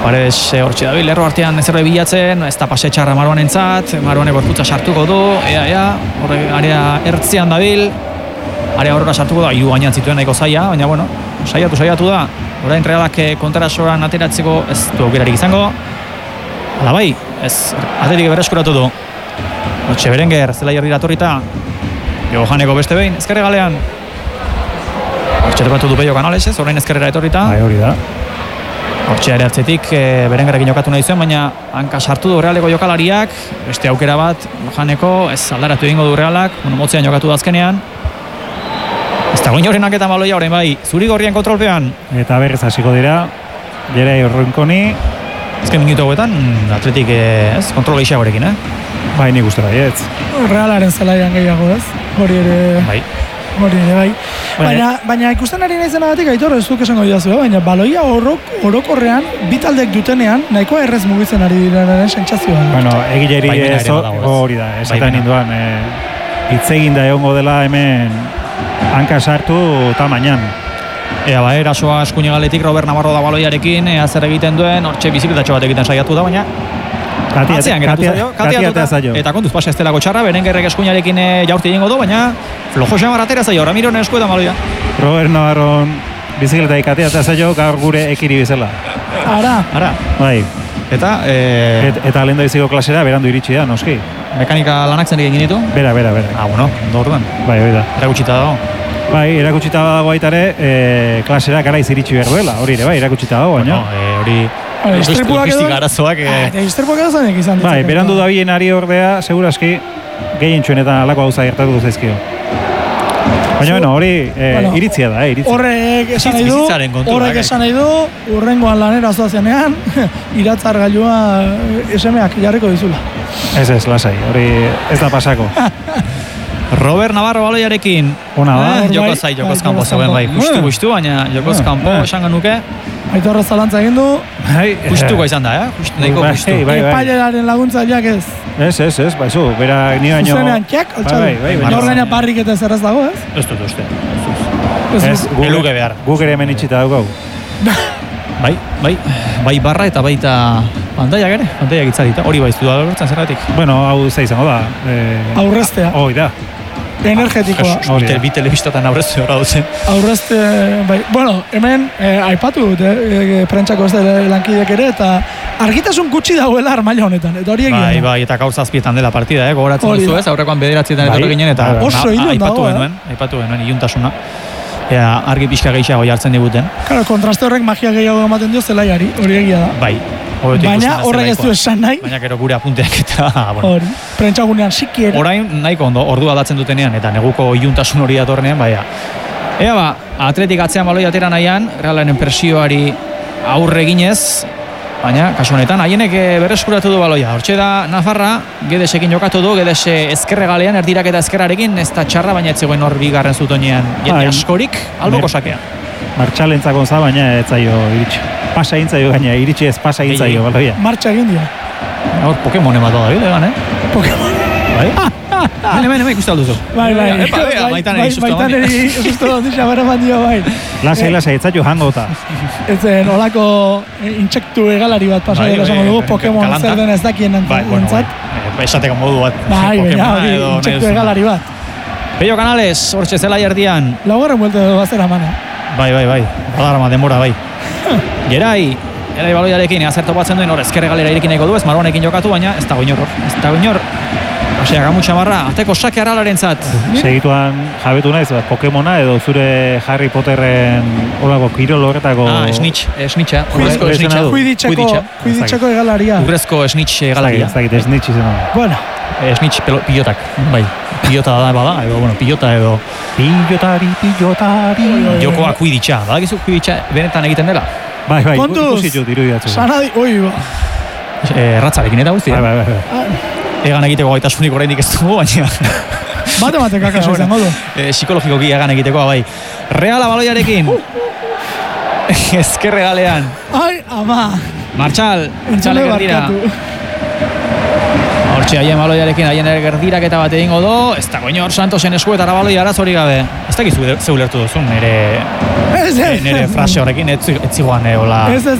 Paredes hortxe dabil, lerro artean zerbait bilatzen, ez da pase txarra Maruanentzat, Maruanek gorputza sartuko du, horre area ertzean dabil, area horrela sartuko da, hiru gainean zituen nahiko zaila, baina bueno, saiatu da, orain Realak kontrasoran ateratzeko ez du aukerarik izango, ala bai, ez Atletik berreskuratu du, hortxe Berenguer, zela jarri datorrita, Johaneko beste behin, ezkerre galean, hortxe topatu du Peio Canales, ez, orain ezkerrera etorrita, bai, hori da. Hortxe ere atzetik Berengerrekin jokatu nahi zuen, baina hanka sartu du Realeko jokalariak, beste aukera bat Johaneko, ez aldaratu egingo du Realak, motzean jokatu da azkenean. Ez da goinorenak eta baloia orain bai, zuri gorrien kontrolpean. Eta berrez hasiko dira, Jerai Orronkoni. Azken minutu hauetan, Atletik kontrol gehiagorekin, Bai, nik uste bai, ez. Realaren zelaian gehiago, ez? Hori ere... Bai. Baina ikusten ari naizena batik Aitor ez duk esango didazu, baina baloia orokorrean bi taldek dutenean nahikoa errez mugitzen ari direnen sentsazioa. Bueno, egileri hori da, esaten ninduan hitz eginda egongo dela hemen hanka sartu tamainan. Ea ba, erasoa eskuine galetik Robert Navarro da baloiarekin, ea zer egiten duen, hortxe bizikletatxo bat egiten saiatu da, baina atzean geratu zaio. Eta kontuz pasa estelako txarra, Berengerrek eskuinarekin jaurti egingo du, baina flojo xamar atera zaio, Ramiron eskuetan baloia. Robert Navarron bizikletaik atera zaio, gaur gure ekiri bezala. Ara. Bai. Eta lehen daiziko klasera berandu iritsi da, noski. Mekanika lanak zen egin ditu? Bera. Bueno, orduan. Bai, hori da. Erakutsita dago. Bai, erakutsita dago baitare, klasera garaiz iritsi behar duela, hori ere, bai, erakutsita dago, baina. Hori... Logistika arazoak... Istripuak edo zanek izan ditzen. Bai, berandu da bien ari ordea, seguraski, gehien txuenetan alako gauza gertatu zaizkio. Baina, hori iritzia da, iritzia. Horrek esan nahi du, urrengoan lanera zoazenean, iratzar gailua esemeak jarriko dizula. Ez, lasai, hori ez da pasako. Robert Navarro baloiarekin. Ona da. Jokoz kanpo zegoen bai. Justu, baina jokoz kanpo esan genuke. Aitorra zalantza egin du. Justuko izan da, Nahiko justu. Epaileraren laguntzaileak ez. Ez, baizu, bera ni baino... Zuzenean txek, altxadu. Norgaina barrik eta zerraz dago, ez? Ez dut uste. Ez, eluke behar. Guk ere hemen itxita daugau. Bai barra eta baita pantaiak ere, pantaiak itzalita. Hori baizu da lortzen zergatik. Bueno, hau ze izango da. Aurreztea. Hoi da. Energetikoa. Bi telebistatan aurrezte hori dutzen. Aurrezte, bai. Bueno, hemen aipatu dut, prentsako ez lankidek ere, eta argitasun gutxi dagoela armaila honetan. Eta hori egia. Bai, eta gaur zazpietan dela partida, gogoratzen duzu ez, aurrekoan 9etan etorri ginen, eta aipatu genuen, iluntasuna. Argi pixka gehiago jartzen diguten. Claro, kontraste horrek magia gehiago ematen dio zelaiari, hori egia da. Bai. Baina horrek ez du esan nahi. Baina gero gure apunteak eta... Hori, prentsagunean sikiera. Orain nahiko ondo, ordua datzen dutenean, eta neguko iluntasun hori datornean, baina. Atletik atzean baloi atera nahian, Realaren presioari aurre eginez, baina, kasu honetan, haienek berreskuratu du baloia. Hortxe da, Nafarra, Gedesekin jokatu du, Gedese ezkerre galean, erdirak eta ezkerrarekin, ez da txarra, baina etzegoen hor bigarren zutonean, jende askorik, alboko sakea. Martxalentzako za, baina ez zaio iritsi. Pasa egin zaio gaina, iritsi ez pasa egin zaio, baloia. Martxa egin dira. Hor, Pokemon ematu da, egan, Pokemon. Bai? Hemen ikuste alduzu. Bai. Baitan eri susto. Baitan eri susto dutxa bera mandio, bai. Lasai, ez zaio jangota. Ez olako intsektu egalari bat pasa dira esango dugu, Pokemon zer den ez dakien entzat. Esateko modu bat. Bai, intsektu egalari bat. Peio Canales, hortxe zela jardian. Laugarren buelte dugu bazera mana. Bai. Badarama denbora, bai. Gerai baloiarekin azerto batzen duen hor ezkerre galera irekineko du, ez Maruanekin jokatu, baina ez dago inor. Osea, gamu txamarra, ateko sake aralaren zat. Segituan jabetu naiz, Pokemona edo zure Harry Potterren olako kirol horretako... Snitcha. Kuiditxako egalaria. Urrezko Snitch egalaria. Ez dakit, Snitch izan. Bueno. Snitch pilotak, bai. Pilota da bada, pilota edo... Pilotari. Jokoa kuiditxa, badakizu kuiditxa benetan egiten dela? Bai, ikusi dut irudiatzen. Sanadi, ratzarekin eta guztia. Bai. Egan egiteko gaitasunik oraindik ez dugu, baina... Matematika kaso izango du. Psikologikoki egan egiteko, bai. Reala baloiarekin. Ezkerre galean. Ai, ama. Martxal gerdira. Hortxe haien baloiarekin, haien gerdirak eta bat egingo do. Ez dago inor Santosen eskuetara baloia arazorik gabe. Ez dakizu zeu lertu duzun, nire frase horrekin, ez zigoan, hola...